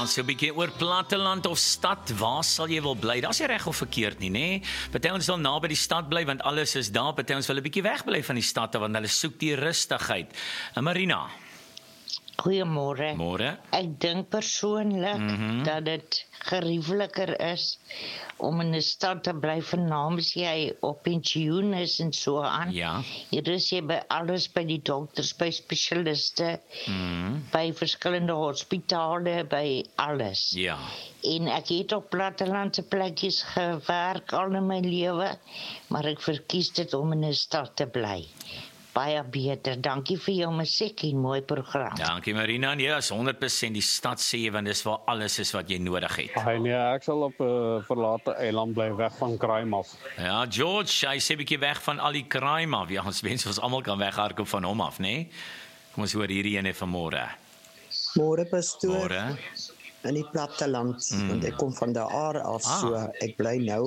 Ja, so 'n bietjie oor platteland of stad, waar sal jy wil bly? Daar's nie reg of verkeerd nie, nê? Party ons wil naby die stad bly want alles is daar, party ons wil 'n bietjie wegbly van die stad want hulle soek die rustigheid. Marina. Goeiemôre. Môre. Ek dink persoonlik dat dit geriefliker is om in 'n stad te bly vernaams jy op pensioen is en so aan. Ja. Hier is jy by alles by die dokters, by spesialiste, by verskillende hospitale, by alles. Ja. En ek het op plattelandse plekkies gewerk al in my lewe, maar ek verkies dit om in 'n stad te bly. Baie beter. Dankie vir jou musiek en mooi program. Dankie Marina. Ja, is 100% die stad sê jy want dis waar alles is wat jy nodig het. Hey, nee, ek sal op 'n verlate eiland bly, weg van crime af. Ja, George, hy sê 'n bietjie weg van al die crime af. Ja, ons wens ons almal kan weghardloop van hom af, nê? Kom ons hoor hierdie ene vanmôre. Môre pastoor. Môre. In die platteland, want ek kom van daar af, so ek bly nou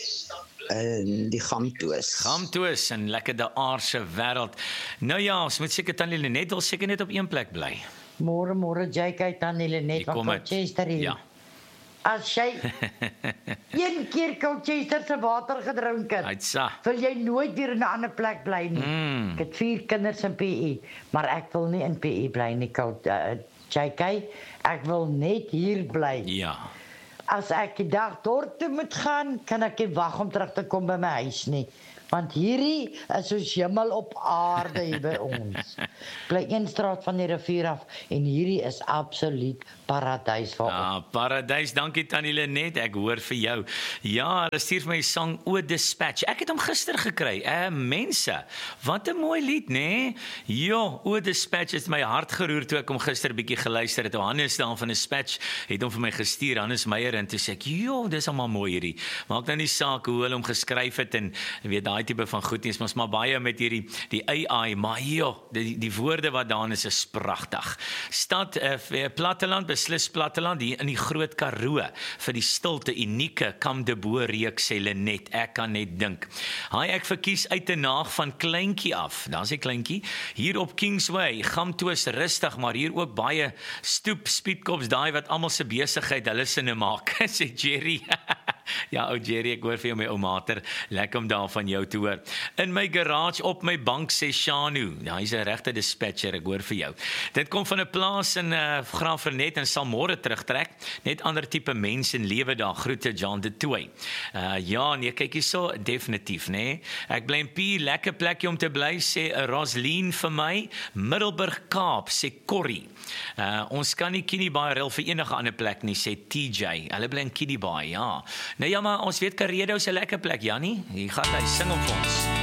in die Gamtoos. Gamtoos en lekker die aardse wêreld. Nou ja, ons moet seker Tannie Lenet wil seker net op een plek bly. Môre JK Tannie Lenet van Colchester hier. Ja. As jy een keer Colchester se water gedrink het, Uitsa. wil jy nooit weer in 'n ander plek bly nie. Ek het 4 kinders in PE, maar ek wil nie in PE bly nie, JK. Ek wil net hier bly. Ja. As ek die dag dorp toe moet gaan, kan ek nie wag om terug te kom by my huis nie. Want hierdie is soos hemel op aarde hier by ons. Bly een straat van die rivier af en hierdie is absoluut paradys vir ons. Ja, paradys, dankie Tannie Lenet, ek hoor vir jou. Ja, hulle stuur vir my sang O Dispatch. Ek het hom gister gekry. Mense, wat 'n mooi lied, nê? Ja, O Dispatch het my hart geroer toe ek hom gister 'n bietjie geluister het. Hannes daar van Dispatch het hom vir my gestuur, Hannes Meyer, en toe sê ek, "Jo, dis almal mooi hierdie." Maak nou nie saak hoe hulle hom geskryf het en weet daai tipe van goed nie, is maar baie met hierdie AI, maar die woorde wat daarin is pragtig. Stad, platteland, beslis platteland, hier in die Groot Karoo, vir die stilte, unieke Kam de Boer reek, sê Lenet, ek kan net dink. Ek verkies uit 'n naag van Kleintjie af, daar is die Kleintjie, hier op Kingsway, Gamtoos rustig, maar hier ook baie stoep, speedkops, daai wat almal se besigheid hulle sinne maak, sê Jerry. Ja, ou Jerry, ek hoor vir jou my ou mater, lekker om daar van jou te hoor. In my garage op my bank, sê Shanu. Ja, hy's 'n regte dispatcher, ek hoor vir jou. Dit kom van 'n plaas in Graafrenet en sal môre terugtrek. Net ander tipe mense in lewe daar. Groete John de Tooi. Ja, nee, kyk hierso, definitief, nê. Ek bly in P, lekker plekjie om te bly, sê Roslien vir my. Middelburg Kaap, sê Corrie. Ons kan nie Kinibaai reël vir enige ander plek nie, sê TJ. Hulle bly in Kinibaai, ja. Nou ja, maar ons weet Karedo is 'n lekker plek, Jannie. Hier gaan hy sing op ons.